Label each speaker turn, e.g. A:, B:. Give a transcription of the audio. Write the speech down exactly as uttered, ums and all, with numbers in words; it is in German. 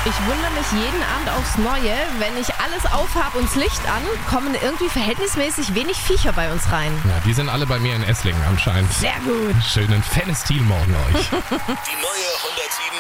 A: Ich wundere mich jeden Abend aufs Neue, wenn ich alles aufhab und das Licht an, kommen irgendwie verhältnismäßig wenig Viecher bei uns rein.
B: Ja, die sind alle bei mir in Esslingen anscheinend.
A: Sehr gut.
B: Schönen Fennestil morgen euch.
C: Die neue hundertsieben